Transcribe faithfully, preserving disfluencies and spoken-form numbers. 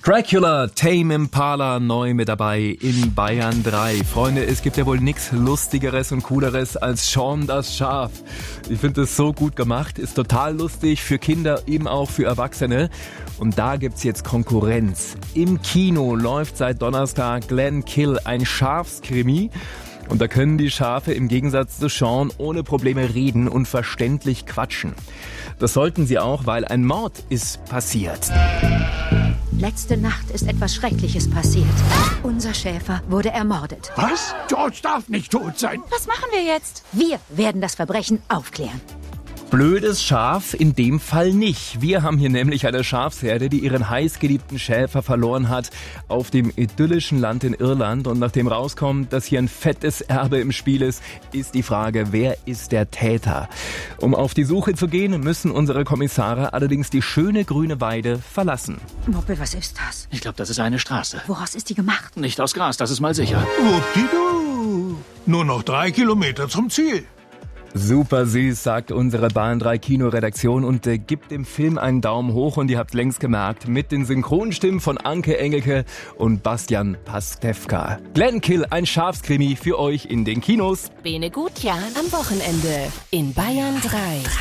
Dracula, Tame Impala, neu mit dabei in Bayern drei. Freunde, es gibt ja wohl nichts Lustigeres und Cooleres als Shaun das Schaf. Ich finde das so gut gemacht, ist total lustig für Kinder, eben auch für Erwachsene. Und da gibt's jetzt Konkurrenz. Im Kino läuft seit Donnerstag Glenn Kill, ein Schafskrimi. Und da können die Schafe im Gegensatz zu Shaun ohne Probleme reden und verständlich quatschen. Das sollten sie auch, weil ein Mord ist passiert. Letzte Nacht ist etwas Schreckliches passiert. Unser Schäfer wurde ermordet. Was? George darf nicht tot sein. Was machen wir jetzt? Wir werden das Verbrechen aufklären. Blödes Schaf in dem Fall nicht. Wir haben hier nämlich eine Schafsherde, die ihren heißgeliebten Schäfer verloren hat auf dem idyllischen Land in Irland. Und nachdem rauskommt, dass hier ein fettes Erbe im Spiel ist, ist die Frage, wer ist der Täter? Um auf die Suche zu gehen, müssen unsere Kommissare allerdings die schöne grüne Weide verlassen. Moppel, was ist das? Ich glaube, das ist eine Straße. Woraus ist die gemacht? Nicht aus Gras, das ist mal sicher. Wuppdidu. Nur noch drei Kilometer zum Ziel. Super süß, sagt unsere Bayern drei Kinoredaktion und äh, gibt dem Film einen Daumen hoch. Und ihr habt längst gemerkt, mit den Synchronstimmen von Anke Engelke und Bastian Pastewka. Glenn Kill, ein Schafskrimi für euch in den Kinos. Bene Gutjahr am Wochenende in Bayern drei.